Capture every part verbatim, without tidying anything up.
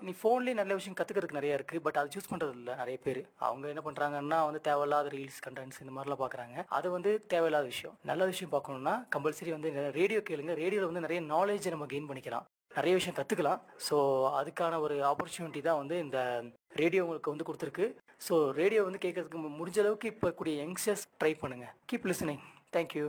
நீ ஃபோன்லேயே நல்ல விஷயம் கற்றுக்கிறதுக்கு நிறையா இருக்குது. பட் அது சூஸ் பண்ணுறது இல்லை நிறைய பேர். அவங்க என்ன பண்ணுறாங்கன்னா வந்து தேவையில்லாத ரீல்ஸ் கண்டென்ட்ஸ் இந்த மாதிரிலாம் பார்க்குறாங்க. அது வந்து தேவையில்லாத விஷயம். நல்ல விஷயம் பார்க்கணுன்னா கம்பல்சரி வந்து ரேடியோ கேளுங்க. ரேடியோவில் வந்து நிறைய நாலேஜை நம்ம கெயின் பண்ணிக்கலாம், நிறைய விஷயம் கற்றுக்கலாம். ஸோ அதுக்கான ஒரு ஆப்பர்ச்சுனிட்டி தான் வந்து இந்த ரேடியோ உங்களுக்கு வந்து கொடுத்துருக்கு. ஸோ ரேடியோ வந்து கேட்கறதுக்கு மு- முடிஞ்ச அளவுக்கு இப்போ கூடிய யங்ஸ்டர்ஸ் ட்ரை பண்ணுங்கள். Keep listening. தேங்க்யூ.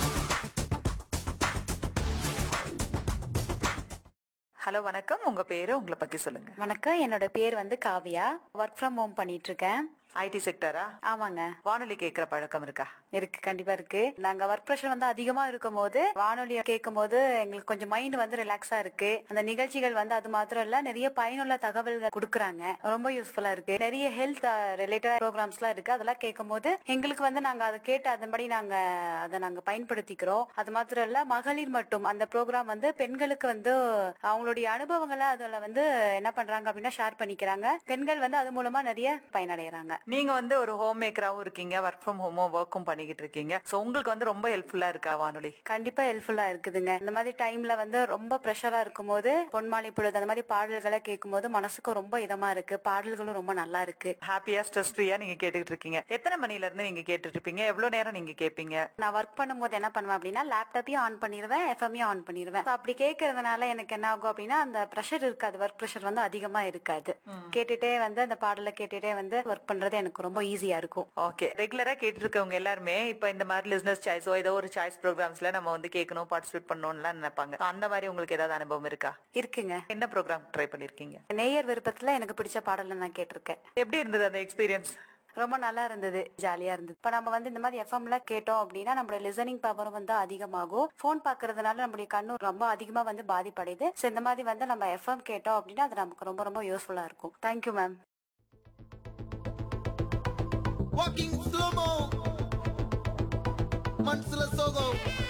ஹலோ வணக்கம். உங்க பேரு, உங்களை பத்தி சொல்லுங்க. வணக்கம். என்னோட பேர் வந்து காவியா. ஒர்க் ஃப்ரம் ஹோம் பண்ணிட்டு இருக்கேன். ஐடி செக்டரா? ஆமாங்க. வானொலி கேட்கிற பழக்கம் இருக்கா? இருக்கு, கண்டிப்பா இருக்கு. நாங்க ஒர்க் ப்ரெஷர் வந்து அதிகமா இருக்கும் போது வானொலியை கேட்கும் போது எங்களுக்கு கொஞ்சம் மைண்ட் வந்து ரிலாக்ஸா இருக்கு. அந்த நிகழ்ச்சிகள் வந்து அது மாத்திரம் இல்ல, நிறைய பயனுள்ள தகவல்கள் கொடுக்குறாங்க. ரொம்ப யூஸ்ஃபுல்லா இருக்கு. நிறைய ஹெல்த் ரிலேட்டட் ப்ரோக்ராம்ஸ் எல்லாம் இருக்கு. அதெல்லாம் கேட்கும் போது எங்களுக்கு வந்து நாங்க அதை கேட்டு அதன்படி நாங்க அதை நாங்க பயன்படுத்திக்கிறோம். அது மாத்திரம் இல்ல, மகளிர் மட்டும் அந்த ப்ரோக்ராம் வந்து பெண்களுக்கு வந்து அவங்களுடைய அனுபவங்களை அதுல வந்து என்ன பண்றாங்க அப்படின்னா ஷேர் பண்ணிக்கிறாங்க. பெண்கள் வந்து அது மூலமா நிறைய பயனடைறாங்க. நீங்க வந்து ஒரு ஹோம் மேக்கராவும் இருக்கீங்க, ஒர்க் ஃப்ரம் ஹோமோ ஒர்க்கும் பண்ணிக்கிட்டு இருக்கீங்க. சோ உங்களுக்கு வந்து ரொம்ப ஹெல்ப்ஃபுல்லா இருக்கா வானொலி? கண்டிப்பா ஹெல்ப்ஃபுல்லா இருக்குதுங்க. இந்த மாதிரி டைம்ல வந்து ரொம்ப ப்ரெஷரா இருக்கும் போது பொன்மாலை பொழுது அந்த மாதிரி பாடல்களை கேட்கும் போது மனசுக்கு ரொம்ப இதமா இருக்கு. பாடல்களும் ரொம்ப நல்லா இருக்கு. ஹாப்பியா ஸ்ட்ரெஸ் ஃப்ரீயா நீங்க கேட்டுக்கிட்டு இருக்கீங்க. எத்தனை மணில இருந்து நீங்க கேட்டுட்டு இருப்பீங்க? எவ்வளவு நேரம் நீங்க கேட்பீங்க? நான் ஒர்க் பண்ணும்போது என்ன பண்ணுவேன் அப்படின்னா லேப்டாப்பையும் ஆன் பண்ணிடுவேன், எஃப்எம்மையும் ஆன் பண்ணிடுவேன். So அப்படி கேட்கறதுனால எனக்கு என்ன ஆகும் அப்படின்னா அந்த ப்ரெஷர் இருக்காது, ஒர்க் ப்ரெஷர் வந்து அதிகமா இருக்காது. கேட்டுட்டே வந்து அந்த பாடலை கேட்டுட்டே வந்து ஒர்க் பண்றது எனக்கு ரொம்ப ஈஸியா இருக்கும். ஓகே. ரெகுலரா கேட்டு இருக்கவங்க எல்லாருமே இப்ப இந்த மாதிரி லிஸ்னஸ் சாய்ஸோ ஏதோ ஒரு சாய்ஸ் ப்ரோக்ராம்ஸ்ல நம்ம வந்து கேட்கணும், பார்ட்டிசிபேட் பண்ணணும்லாம் நினைப்பாங்க. So அந்த மாதிரி உங்களுக்கு ஏதாவது அனுபவம் இருக்கா? இருக்குங்க. என்ன ப்ரோக்ராம் ட்ரை பண்ணிருக்கீங்க? நேயர் விருப்பத்துல எனக்கு பிடிச்ச பாடலை நான் கேட்டிருக்கேன். எப்படி இருந்தது அந்த எக்ஸ்பீரியன்ஸ்? ரொம்ப நல்லா இருந்தது, ஜாலியா இருந்தது. இப்ப நம்ம வந்து இந்த மாதிரி எஃப்எம்ல கேட்டோம் அப்படின்னா நம்மளோட லிசனிங் பவரும் வந்து அதிகமாகும். போன் பாக்குறதுனால நம்மளுடைய கண்ணு ரொம்ப அதிகமா வந்து பாதிப்படையுது. சோ இந்த மாதிரி வந்து நம்ம எஃப்எம் கேட்டோம் அப்படின்னா அது நமக்கு ரொம்ப ரொம்ப யூஸ்ஃபுல்லா இருக்கும். Thank you ma'am. Walking slow mo, Mansala Sogo.